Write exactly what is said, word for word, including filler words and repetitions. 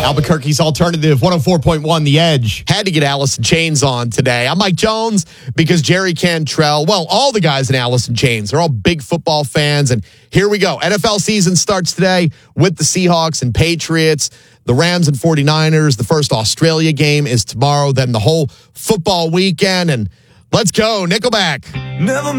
Albuquerque's Alternative one oh four point one The Edge. Had to get Alice in Chains on today. I'm Mike Jones because Jerry Cantrell, well, all the guys in Alice in Chains, they're all big football fans. And here we go. N F L season starts today with the Seahawks and Patriots, the Rams and forty-niners. The first Australia game is tomorrow. Then the whole football weekend. And let's go, Nickelback. Never